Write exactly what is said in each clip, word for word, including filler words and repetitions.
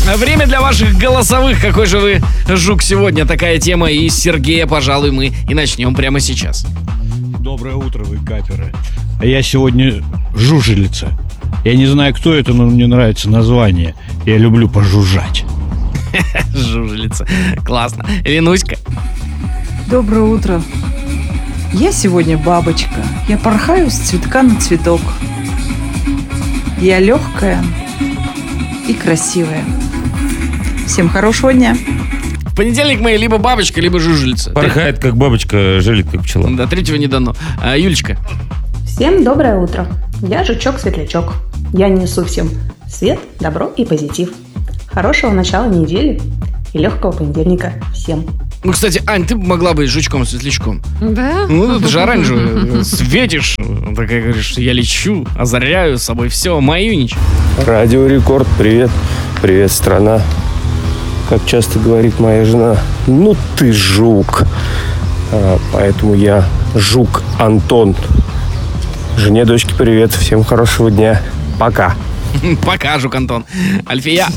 Время для ваших голосовых. Какой же вы жук сегодня? Такая тема. И с Сергея, пожалуй, мы и начнем прямо сейчас. Доброе утро, вы каперы. Я сегодня жужелица. Я не знаю, кто это, но мне нравится название. Я люблю пожужжать. Жужелица. Классно. Ленуська. Доброе утро. Я сегодня бабочка. Я порхаю с цветка на цветок. Я легкая и красивая. Всем хорошего дня. В понедельник мы либо бабочка, либо жужелица. Порхает как бабочка, желит как пчела. Да, третьего не дано. А, Юлечка. Всем доброе утро. Я жучок-светлячок. Я несу всем свет, добро и позитив. Хорошего начала недели и легкого понедельника всем. Ну, кстати, Ань, ты бы могла быть жучком-светлячком. Да? Ну, ты же оранжевый. Светишь, такая говоришь, я лечу, озаряю собой все, маюнич. Радио Рекорд, привет. Привет, страна. Как часто говорит моя жена, ну ты жук. А, поэтому я жук Антон. Жене, дочке привет. Всем хорошего дня. Пока. Пока, жук Антон. Альфия.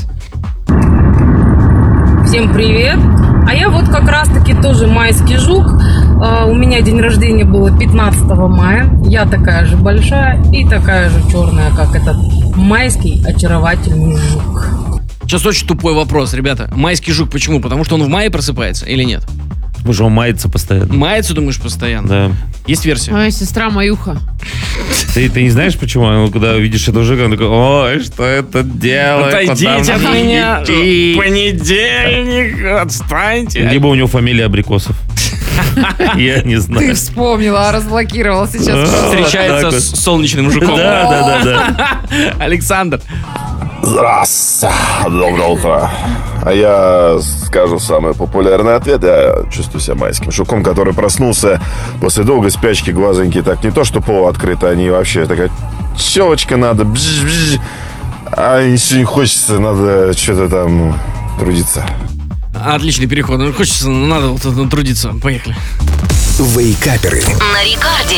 Всем привет. А я вот как раз-таки тоже майский жук. У меня день рождения было пятнадцатого мая. Я такая же большая и такая же черная, как этот майский очаровательный жук. Сейчас очень тупой вопрос, ребята. Майский жук почему? Потому что он в мае просыпается или нет? Потому что он мается постоянно. Мается, думаешь, постоянно? Да. Есть версия? Моя сестра Маюха. Ты, ты не знаешь, почему? Он, когда видишь этого жука, он такой, ой, что это делает? Отойдите от Куда мне меня. идти?» Понедельник, отстаньте. Либо у него фамилия Абрикосов. Я не Ты знаю. вспомнила, разблокировала сейчас. Встречается с солнечным жуком. Да, да, да, да. Александр. Здравствуйте, доброе утро. А я скажу самый популярный ответ. Я чувствую себя майским жуком, который проснулся после долгой спячки. Глазоньки так не то, что пол открыто, они вообще такая щелочка надо, бж-бж, а ничего не хочется, надо что-то там трудиться. Отличный переход. Ну, хочется, надо вот трудиться. Поехали. Вейкаперы. На Рекорде.